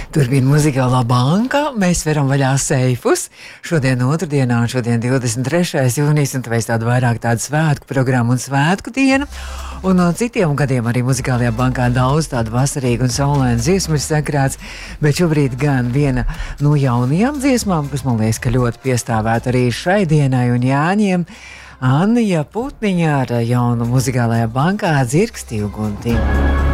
Turpina muzikālā banka, mēs veram vaļā seifus. Šodien otrdienā, šodien 23. jūnijas, un tāpēc tādu svētku programmu un svētku dienu. Un no citiem gadiem arī muzikālajā bankā daudz tādu vasarīgu un saulainu dziesmu ir sakrāts, bet šobrīd gan viena no jaunajām dziesmām, kas man liekas, ka ļoti piestāvēt arī šai dienai un Jāņiem, Annija Putniņa ar jaunu muzikālajā bankā Dzirksti ugunti.